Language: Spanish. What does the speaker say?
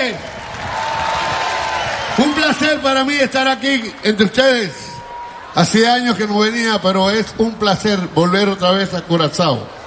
señores. Un placer para mí estar aquí entre ustedes. Hacía años que no venía, pero es un placer volver otra vez a Curazao.